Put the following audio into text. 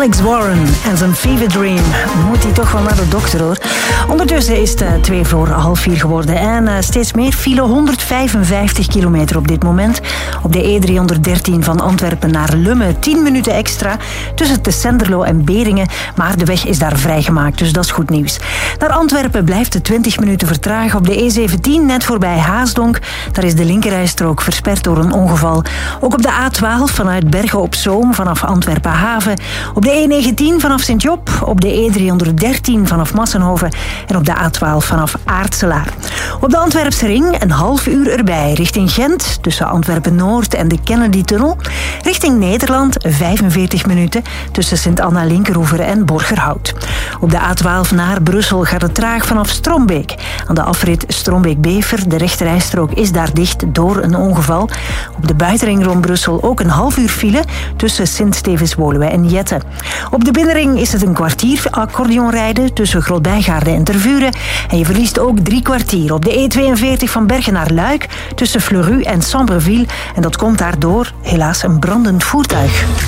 Alex Warren en zijn Fever Dream. Moet hij toch wel naar de dokter, hoor. Ondertussen is het 3:02 geworden en steeds meer file, 155 kilometer op dit moment. Op de E313 van Antwerpen naar Lummen 10 minuten extra tussen Tessenderlo en Beringen, maar de weg is daar vrijgemaakt, dus dat is goed nieuws. Naar Antwerpen blijft het 20 minuten vertragen op de E17 net voorbij Haasdonk. Daar is de linkerrijstrook versperd door een ongeval. Ook op de A12 vanuit Bergen op Zoom vanaf Antwerpen Haven. Op de E19 vanaf Sint-Job, op de E313 vanaf Massenhoven en op de A12 vanaf Aartselaar. Op de Antwerpse ring een half uur erbij richting Gent tussen Antwerpen-Noord en de Kennedy-tunnel. Richting Nederland 45 minuten tussen Sint-Anna-Linkeroever en Borgerhout. Op de A12 naar Brussel gaat het traag vanaf Strombeek. Aan de afrit Strombeek-Bever, de rechterrijstrook is daar dicht door een ongeval. Op de buitenring rond Brussel ook een half uur file tussen Sint-Stevens-Woluwe en Jette. Op de binnenring is het een kwartier accordeonrijden tussen Grootbijgaarde en Tervuren. En je verliest ook 3 kwartier op de E42 van Bergen naar Luik tussen Fleurus en Sambreville. En dat komt daardoor helaas een brandend voertuig.